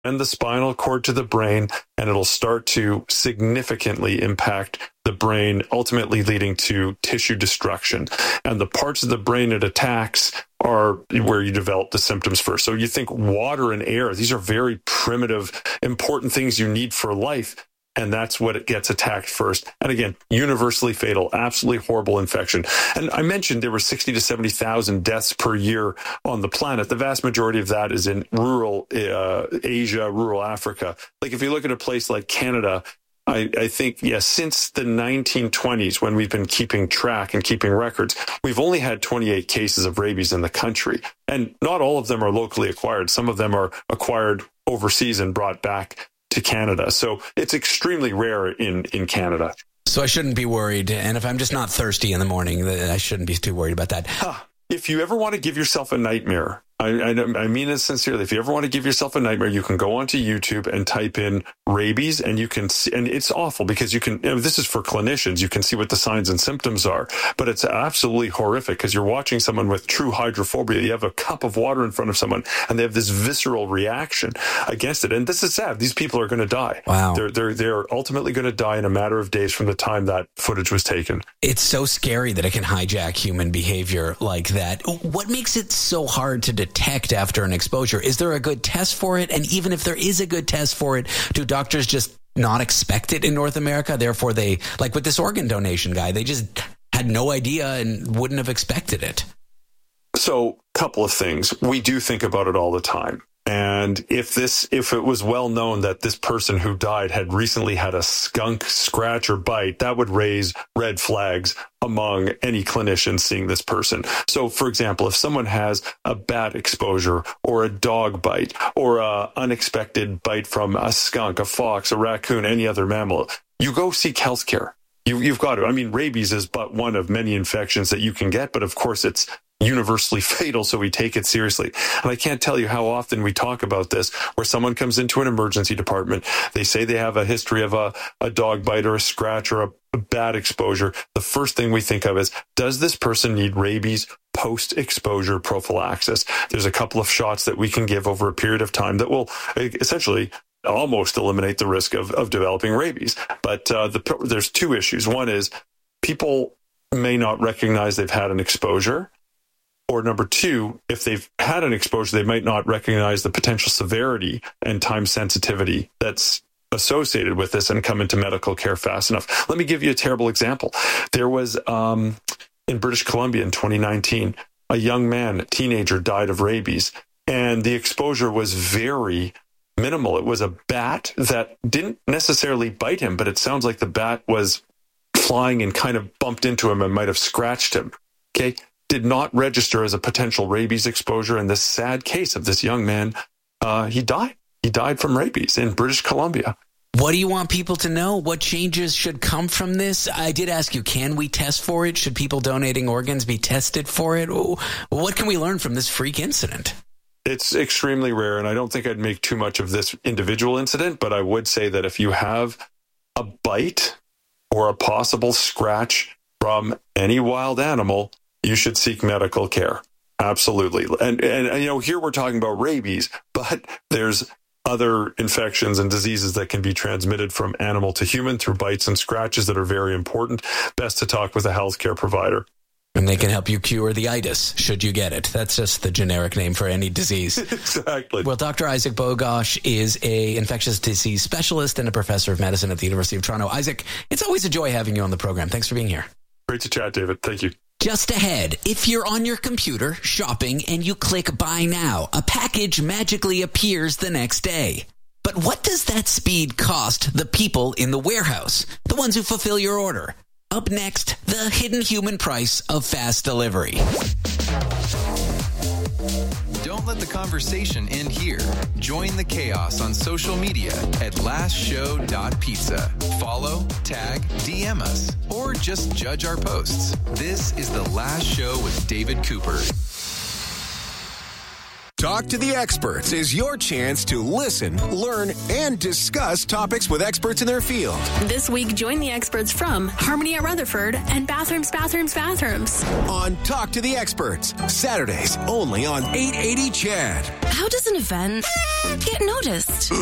and the spinal cord to the brain, and it'll start to significantly impact the brain, ultimately leading to tissue destruction. And the parts of the brain it attacks are where you develop the symptoms first. So you think water and air, these are very primitive, important things you need for life. And that's what it gets attacked first. And again, universally fatal, absolutely horrible infection. And I mentioned there were 60 to 70,000 deaths per year on the planet. The vast majority of that is in rural Asia, rural Africa. Like if you look at a place like Canada, I think, since the 1920s, when we've been keeping track and keeping records, we've only had 28 cases of rabies in the country. And not all of them are locally acquired. Some of them are acquired overseas and brought back to Canada. So it's extremely rare in Canada. So I shouldn't be worried. And if I'm just not thirsty in the morning, I shouldn't be too worried about that. If you ever want to give yourself a nightmare, I mean it sincerely. If you ever want to give yourself a nightmare, you can go onto YouTube and type in rabies, and you can see, and it's awful because you can, this is for clinicians, you can see what the signs and symptoms are, but it's absolutely horrific because you're watching someone with true hydrophobia. You have a cup of water in front of someone and they have this visceral reaction against it. And this is sad. These people are going to die. Wow. They're ultimately going to die in a matter of days from the time that footage was taken. It's so scary that it can hijack human behavior like that. What makes it so hard to detect after an exposure? Is there a good test for it? And even if there is a good test for it, do doctors just not expect it in North America? Therefore, they, like with this organ donation guy, they just had no idea and wouldn't have expected it. So, couple of things. We do think about it all the time. And if it was well known that this person who died had recently had a skunk scratch or bite, that would raise red flags among any clinician seeing this person. So, for example, if someone has a bat exposure or a dog bite or a unexpected bite from a skunk, a fox, a raccoon, any other mammal, you go seek healthcare. You've got to. I mean, rabies is but one of many infections that you can get, but of course it's universally fatal, so we take it seriously. And I can't tell you how often we talk about this, where someone comes into an emergency department, they say they have a history of a dog bite or a scratch or a bat exposure. The first thing we think of is, does this person need rabies post-exposure prophylaxis? There's a couple of shots that we can give over a period of time that will essentially almost eliminate the risk of developing rabies. But there's two issues. One is people may not recognize they've had an exposure. Or number two, if they've had an exposure, they might not recognize the potential severity and time sensitivity that's associated with this and come into medical care fast enough. Let me give you a terrible example. There was, in British Columbia in 2019, a young man, a teenager, died of rabies, and the exposure was very minimal. It was a bat that didn't necessarily bite him, but it sounds like the bat was flying and kind of bumped into him and might have scratched him. Okay? Did not register as a potential rabies exposure. In this sad case of this young man, he died. He died from rabies in British Columbia. What do you want people to know? What changes should come from this? I did ask you, can we test for it? Should people donating organs be tested for it? What can we learn from this freak incident? It's extremely rare, and I don't think I'd make too much of this individual incident, but I would say that if you have a bite or a possible scratch from any wild animal, you should seek medical care. Absolutely. And here we're talking about rabies, but there's other infections and diseases that can be transmitted from animal to human through bites and scratches that are very important. Best to talk with a healthcare provider. And they can help you cure the itis, should you get it. That's just the generic name for any disease. Exactly. Well, Dr. Isaac Bogosh is an infectious disease specialist and a professor of medicine at the University of Toronto. Isaac, it's always a joy having you on the program. Thanks for being here. Great to chat, David. Thank you. Just ahead, if you're on your computer shopping and you click buy now, a package magically appears the next day. But what does that speed cost the people in the warehouse, the ones who fulfill your order? Up next, the hidden human price of fast delivery. Don't let the conversation end here. Join the chaos on social media at lastshow.pizza. Follow, tag, DM us, or just judge our posts. This is The Last Show with David Cooper. Talk to the Experts is your chance to listen, learn, and discuss topics with experts in their field. This week, join the experts from Harmony at Rutherford and Bathrooms on Talk to the Experts, Saturdays only on 880 CHAD. How does an event get noticed?